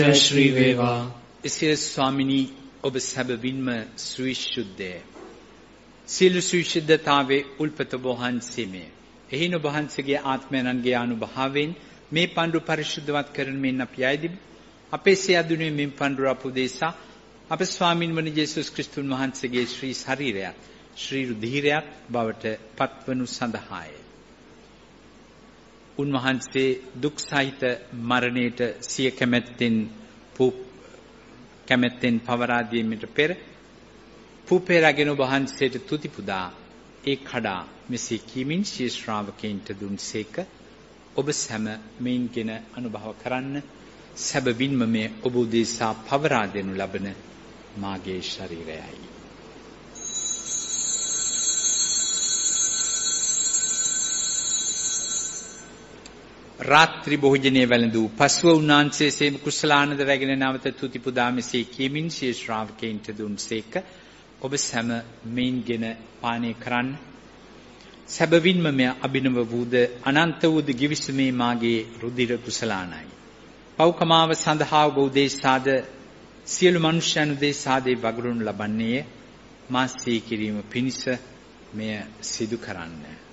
ශ්‍රී වේවා. එසේ ස්වාමිනී ඔබ සැබවින්ම සවිශුද්ධය. සියලු සවිශුද්ධතාවේ උල්පත වහන්සේමය. එහින ඔබ වහන්සේගේ ආත්මයන්ගේ අනුභවයෙන් මේ පඬුර පරිශුද්ධවත් කරන මෙන් අපි ආයදිමු. අපේ සියදුනේ මෙන් පඬුර අපුදේසා අප ස්වාමින් වන යේසුස් ක්‍රිස්තුන් වහන්සේගේ ශ්‍රී ශරීරයත් ශ්‍රී රුධිරයත් බවට පත්වනු සඳහාය. උන්වහන්සේ දුක් සහිත මරණයට සිය කැමැත්තෙන් පවරා දීමට පෙර පුපේ රැගෙන වහන්සේට තුති පුදා ඒ කඩා මෙසේ කීමින් ශී ශ්‍රාවකයන්ට දුන්සේක. ඔබ සැම මෙයින්ගෙන අනුභව කරන්න. සැබවින්ම මේ ඔබ උදෙසා පවරා දෙනු ලබන මාගේ ශරීරයයි. රාත්‍රී භෝජනයේ වැළඳූ පසුව උන්වහන්සේ සේම කුසලානද රැගෙන නැවත තුති පුදා මෙසේ කියමින් ශී ශ්‍රාවකයන්ට දුන්සේක. ඔබ සැම මෙයින්ගෙන පානය කරන්න. සැබවින්ම මෙය අභිනව වූද අනන්ත වූද ගිවිසුමේ මාගේ රුධිර කුසලානයි. පෞකමාව සඳහා ඔබ උදෙසාද සියලු මනුෂ්‍යයන් උදෙසාද වගුරුන් ලබන්නේ මා සිහි කිරීම පිණිස මෙය සිදු කරන්න.